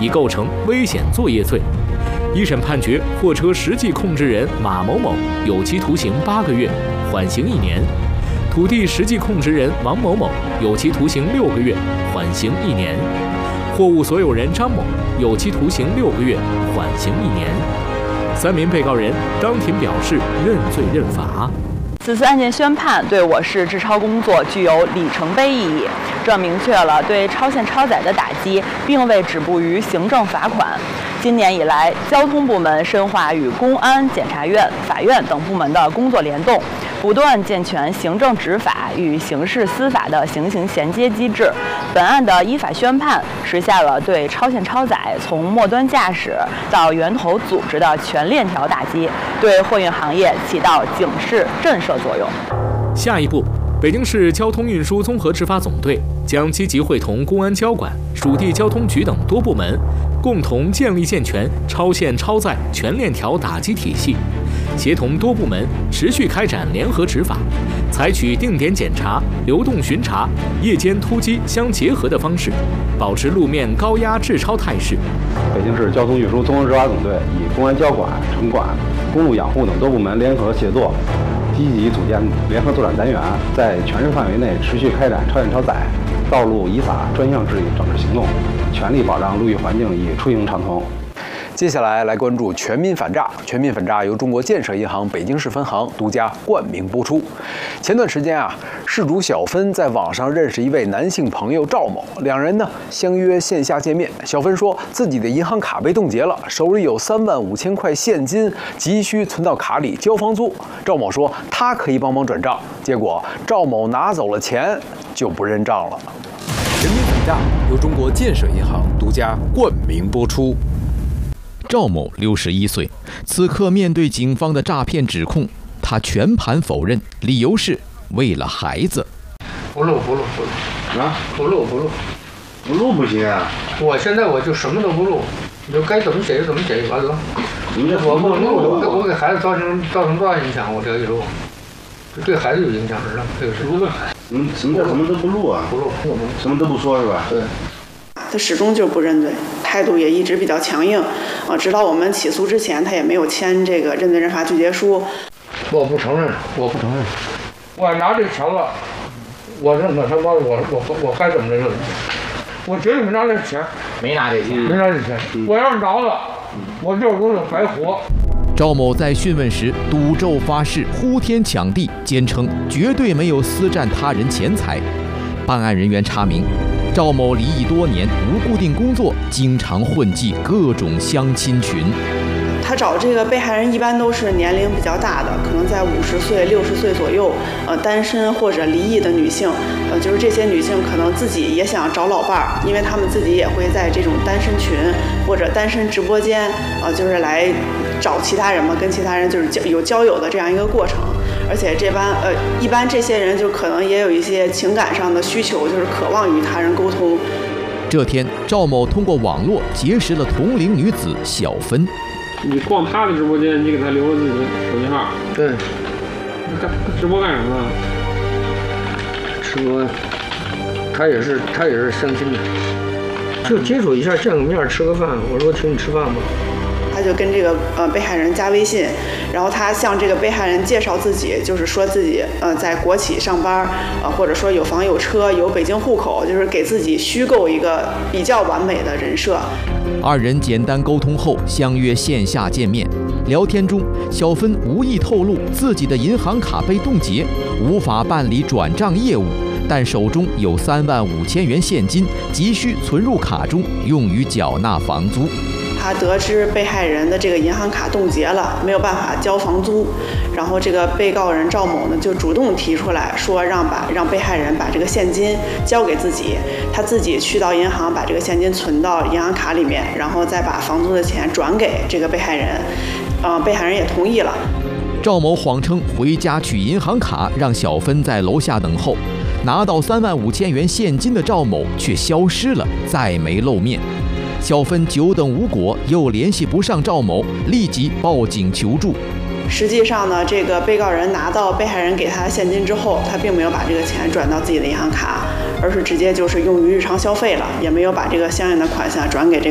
已构成危险作业罪。一审判决，货车实际控制人马某某有期徒刑8个月，缓刑1年；土地实际控制人王某某有期徒刑6个月，缓刑1年；货物所有人张某有期徒刑6个月，缓刑1年。3名被告人当庭表示认罪认罚。 此次案件宣判对我市治超工作具有里程碑意义，这明确了对超限超载的打击并未止步于行政罚款。今年以来，交通部门深化与公安、检察院、法院等部门的工作联动，不断健全行政执法与刑事司法的行刑衔接机制。本案的依法宣判，实现了对超限超载从末端驾驶到源头组织的全链条打击，对货运行业起到警示震慑作用。 下一步，北京市交通运输综合执法总队将积极会同公安交管、属地交通局等多部门，共同建立健全超限超载全链条打击体系，协同多部门持续开展联合执法，采取定点检查、流动巡查、夜间突击相结合的方式，保持路面高压滞超态势。 北京市交通运输综合执法总队以公安交管、城管、公路养护等多部门联合协作，积极组建联合作战单元，在全市范围内持续开展超限超载、道路依法专项治理整治行动，全力保障路域环境与出行畅通。 接下来关注全民反诈。全民反诈由中国建设银行北京市分行独家冠名播出。前段时间事主小芬在网上认识一位男性朋友赵某，两人相约线下见面。小芬说自己的银行卡被冻结了，手里有35000块现金，急需存到卡里交房租。赵某说他可以帮忙转账，结果赵某拿走了钱就不认账了。全民反诈由中国建设银行独家冠名播出。 赵某61岁，此刻面对警方的诈骗指控，他全盘否认，理由是为了孩子。 不录啊！不录不行啊！我现在就什么都不录，你就该怎么写就怎么写就完了。我给孩子造成多大影响？我这一录，对孩子有影响是吧？这个是。 什么都不录啊？ 不录， 什么都不说是吧？ 对。 他始终就不认罪，态度也一直比较强硬，直到我们起诉之前，他也没有签这个认罪认罚拒绝书。 我不承认。我拿这钱了，我认可他妈我该怎么认？我绝对没拿这钱， 没拿这钱。 我要是拿了，我就是白活。 赵某在讯问时赌咒发誓，呼天抢地，坚称绝对没有私占他人钱财。办案人员查明，赵某离异多年，无固定工作，经常混迹各种相亲群。 他找这个被害人一般都是年龄比较大的，可能在50岁、60岁左右，单身或者离异的女性，就是这些女性可能自己也想找老伴儿，因为她们自己也会在这种单身群或者单身直播间，就是来找其他人嘛，跟其他人就是有交友的这样一个过程。而且一般这些人就可能也有一些情感上的需求，就是渴望与他人沟通。 这天，赵某通过网络结识了同龄女子小芬。 你逛他的直播间，你给他留了自己的手机号。 对。 他直播干什么？ 直播，他也是相亲的，就接触一下，见个面，吃个饭。我说请你吃饭吧。 他就跟这个被害人加微信，然后他向这个被害人介绍自己，就是说自己在国企上班，或者说有房有车有北京户口，就是给自己虚构一个比较完美的人设。 二人简单沟通后相约线下见面。聊天中，小芬无意透露自己的银行卡被冻结，无法办理转账业务，但手中有35000元现金，急需存入卡中，用于缴纳房租。 他得知被害人的这个银行卡冻结了，没有办法交房租，然后这个被告人赵某呢就主动提出来说让被害人把这个现金交给自己，他自己去到银行把这个现金存到银行卡里面，然后再把房租的钱转给这个被害人，被害人也同意了。 赵某谎称回家取银行卡，让小芬在楼下等候。拿到35000元现金的赵某却消失了，再没露面。小芬久等无果，又联系不上赵某，立即报警求助。 实际上呢，这个被告人拿到被害人给他的现金之后，他并没有把这个钱转到自己的银行卡，而是直接就是用于日常消费了，也没有把这个相应的款项转给这个